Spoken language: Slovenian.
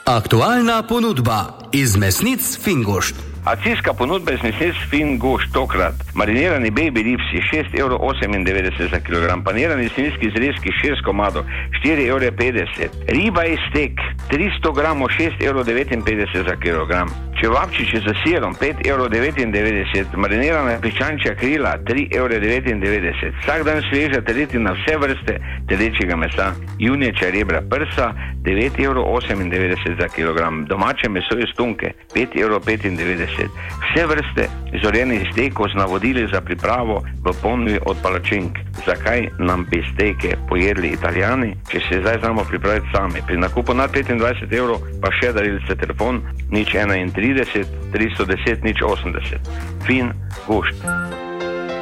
Aktualna ponudba iz mesnic Fingošt. Akcijska ponudba iz mesnic Fingošt tokrat. Marinirani baby ribs je 6,98 € za kilogram, panirani svinjski zrezki 6 komadov, 4,50 €. Riba iz stek 300 gramov, 6,59 € za kilogram. Čevapčiči za sirom 5,99 €, marinirana piščančja krila 3,99 €. Vsak dan sveža teletina vse vrste telečjega mesa. Junječja rebra prsa 9,98 € za kilogram. Domače meso iz tunke 5,95 €. Vse vrste zorjenih stekov z navodili za pripravo v ponudbi od palačink. Zakaj nam bi steke pojedli Italijani, če se zdaj znamo pripraviti sami? Pri nakupu nad 25 € pa še darilce telefon 031 310 080. Fingošt.